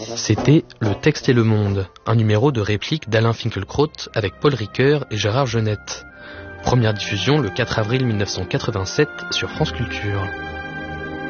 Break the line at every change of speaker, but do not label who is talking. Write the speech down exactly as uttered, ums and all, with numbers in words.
C'était Le Texte et le Monde, un numéro de réplique d'Alain Finkielkraut avec Paul Ricoeur et Gérard Genette. Première diffusion le quatre avril mille neuf cent quatre-vingt-sept sur France Culture.